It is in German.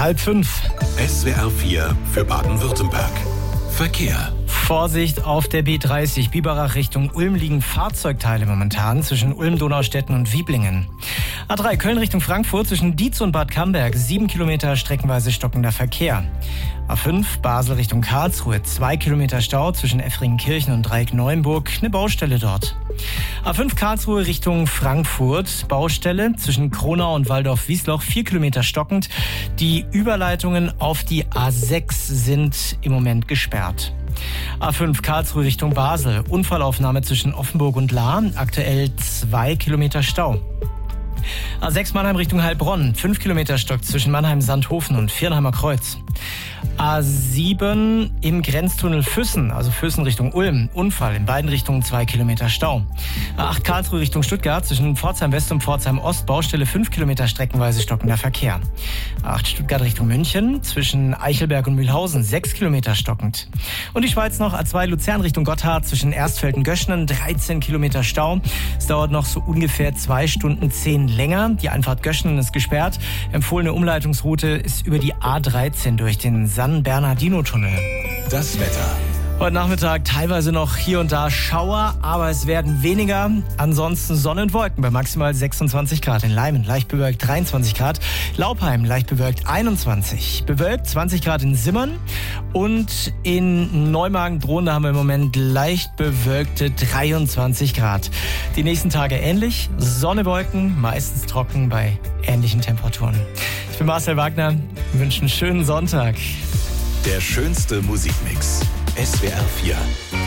4:30. SWR 4 für Baden-Württemberg. Verkehr. Vorsicht auf der B30 Biberach Richtung Ulm liegen Fahrzeugteile momentan zwischen Ulm-Donaustetten und Wieblingen. A3 Köln Richtung Frankfurt zwischen Dietz und Bad Camberg 7 Kilometer streckenweise stockender Verkehr. A5 Basel Richtung Karlsruhe 2 Kilometer Stau zwischen Effringenkirchen und Dreieck-Neuenburg, eine Baustelle dort. A5 Karlsruhe Richtung Frankfurt, Baustelle zwischen Kronau und Waldorf-Wiesloch 4 Kilometer stockend. Die Überleitungen auf die A6 sind im Moment gesperrt. A5 Karlsruhe Richtung Basel, Unfallaufnahme zwischen Offenburg und Lahr, aktuell 2 Kilometer Stau. A6 Mannheim Richtung Heilbronn, 5 Kilometer Stock zwischen Mannheim-Sandhofen und Viernheimer Kreuz. A7 im Grenztunnel Füssen, also Füssen Richtung Ulm, Unfall, in beiden Richtungen 2 Kilometer Stau. A8 Karlsruhe Richtung Stuttgart, zwischen Pforzheim West und Pforzheim Ost, Baustelle 5 Kilometer streckenweise stockender Verkehr. A8 Stuttgart Richtung München, zwischen Eichelberg und Mühlhausen 6 Kilometer stockend. Und die Schweiz noch, A2 Luzern Richtung Gotthard, zwischen Erstfeld und Göschenen 13 Kilometer Stau. Es dauert noch so ungefähr 2 Stunden 10 länger. Die Einfahrt Göschenen ist gesperrt. Empfohlene Umleitungsroute ist über die A13 durch den San Bernardino-Tunnel. Das Wetter. Heute Nachmittag teilweise noch hier und da Schauer, aber es werden weniger. Ansonsten Sonne und Wolken bei maximal 26 Grad. In Leimen leicht bewölkt 23 Grad. Laupheim leicht bewölkt 21. Bewölkt 20 Grad in Simmern. Und in Neumagen-Drohne haben wir im Moment leicht bewölkte 23 Grad. Die nächsten Tage ähnlich. Sonne, Wolken, meistens trocken bei ähnlichen Temperaturen. Ich bin Marcel Wagner. Wir wünschen einen schönen Sonntag. Der schönste Musikmix. SWR 4.